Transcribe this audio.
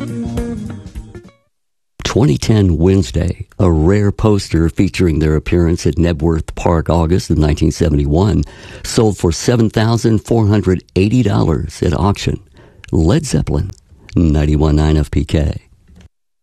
2010 Wednesday, a rare poster featuring their appearance at Knebworth Park August of 1971, sold for $7,480 at auction. Led Zeppelin, 91.9 FPK.